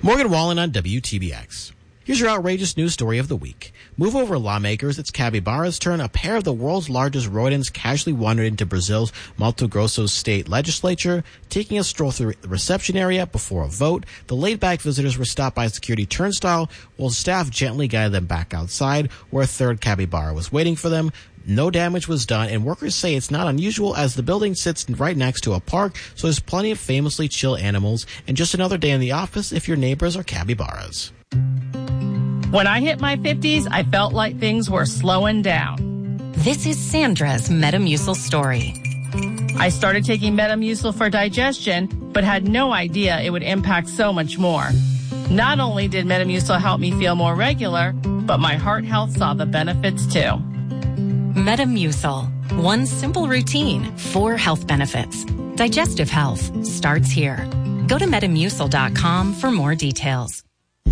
Morgan Wallen on WTBX. Here's your outrageous news story of the week. Move over lawmakers, it's capybara's turn. A pair of the world's largest rodents casually wandered into Brazil's Mato Grosso state legislature, taking a stroll through the reception area before a vote. The laid-back visitors were stopped by a security turnstile, while staff gently guided them back outside, where a third capybara was waiting for them. No damage was done, and workers say it's not unusual as the building sits right next to a park, so there's plenty of famously chill animals, and just another day in the office if your neighbors are capybaras. When I hit my 50s, I felt like things were slowing down. This is Sandra's Metamucil story. I started taking Metamucil for digestion, but had no idea it would impact so much more. Not only did Metamucil help me feel more regular, but my heart health saw the benefits too. Metamucil. One simple routine, 4 health benefits. Digestive health starts here. Go to Metamucil.com for more details.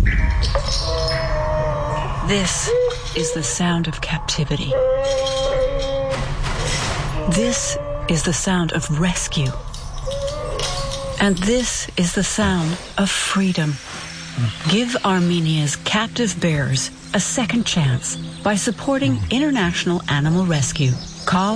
This is the sound of captivity. This is the sound of rescue. And this is the sound of freedom. Give Armenia's captive bears a second chance by supporting International Animal Rescue. Call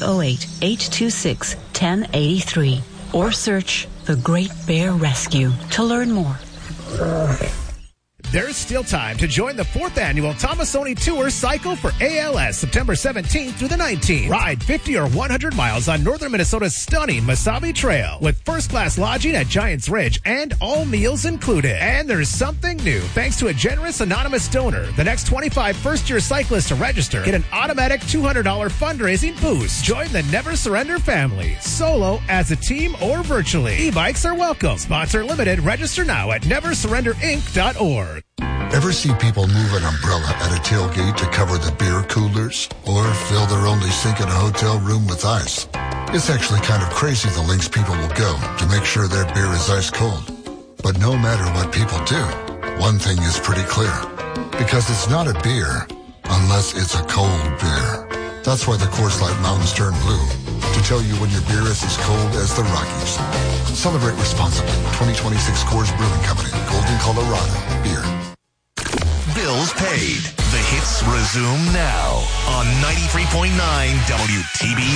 508-826-1083 or search The Great Bear Rescue to learn more. There's still time to join the 4th annual Tomasoni Tour Cycle for ALS, September 17th through the 19th. Ride 50 or 100 miles on northern Minnesota's stunning Mesabi Trail with first-class lodging at Giants Ridge and all meals included. And there's something new. Thanks to a generous anonymous donor, the next 25 first-year cyclists to register get an automatic $200 fundraising boost. Join the Never Surrender family, solo, as a team, or virtually. E-bikes are welcome. Sponsor limited. Register now at neversurrenderinc.org. Ever see people move an umbrella at a tailgate to cover the beer coolers? Or fill their only sink in a hotel room with ice? It's actually kind of crazy the lengths people will go to make sure their beer is ice cold. But no matter what people do, one thing is pretty clear. Because it's not a beer unless it's a cold beer. That's why the Coors Light mountains turn blue. To tell you when your beer is as cold as the Rockies. Celebrate responsibly. 2026 Coors Brewing Company. Golden, Colorado. Beer. Bills paid. The hits resume now on 93.9 WTB.